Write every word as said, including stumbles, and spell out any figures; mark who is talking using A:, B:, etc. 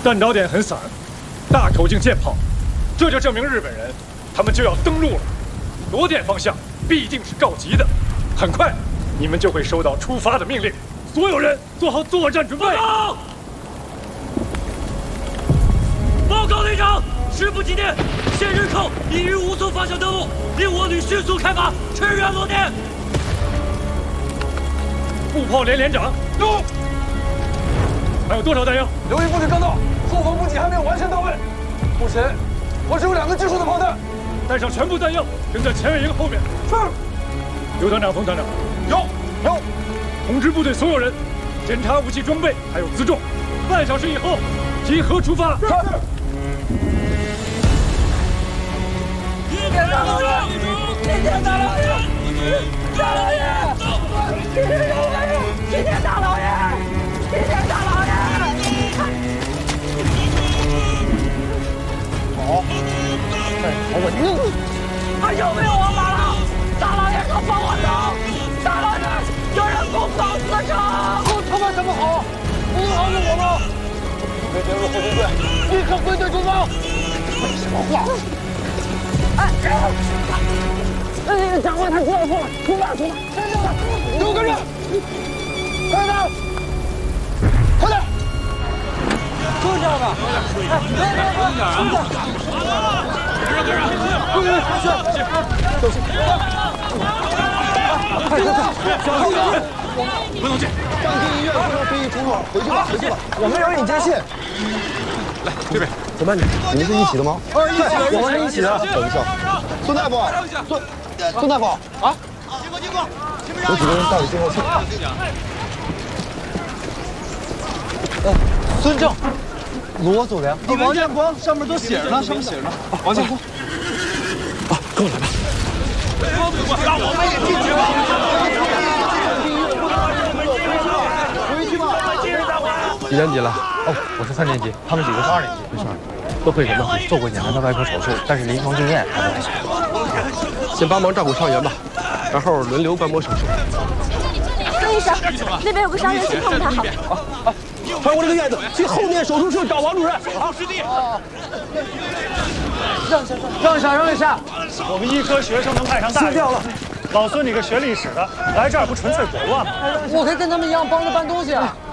A: 弹道点很散，大口径舰炮，这就证明日本人他们就要登陆了。罗店方向必定是告急的，很快你们就会收到出发的命令。所有人做好作战准备。报告！报告队长，时不几点，现日寇已于吴淞方向登陆，令我旅迅速开拔，驰援罗店。步炮连连长，有。还有多少弹药？
B: 留意部队刚到，后方补给还没有完全到位。目前我只有两个技术的炮弹，
A: 带上全部弹药，跟在前卫营后面。
B: 是。
A: 刘团长、冯团长，
B: 有有。
A: 通知部队所有人，检查武器装备还有辎重，半小时以后集合出发。
B: 是。
C: 谢谢大老爷，谢谢大老爷，大老爷，谢谢大老爷，谢谢大老爷，谢谢大老爷。
B: 好，再好稳定。
C: 还有没有王法了？大老爷可放我走！大老爷，有人攻防四城！
B: 攻他妈什么好？不能饶了我吗？准备编入后勤队，立刻归队出发。废什么话！
C: 哎，那个长官他说错了，出发出发！
B: 给我跟着，快点，快点！就这样吧。哎，别别别，跟着，跟着，跟着，去去，走起！快快快，后面！
A: 不能进。
B: 上京医院不能随意出入，回去吧，回去吧。我们有引接信。
A: 来这边，
B: 怎么办？你们是一起的吗？
A: 哦，一起的，
B: 我们是一起的。等一下，孙大夫，孙孙大夫啊！经过经过，有几个人带着信号器。呃，孙正，罗祖良，
D: 王建光，上面都写着呢，上面写着呢。
B: 王建光，啊，跟我来吧。
D: 让我们也进去吧。
B: 回去吧。
E: 几年级了？哦，我是三年级，他们几个是二年级。没事，都会人了，做过简单的外科手术，但是临床经验还不太。
F: 先帮忙照顾伤员吧，然后轮流观摩手术。
G: 孙医生，那边有个伤员情况不太好。
F: 啊啊！传我这个院子，去后面手术室找王主任。好，师弟。
B: 让一下，让一下，让一下。
A: 我们医科学生能派上大用。
B: 掉了。
A: 老孙你个学历史的，来这儿不纯粹裹乱吗？
B: 我可以跟他们一样帮着搬东西啊。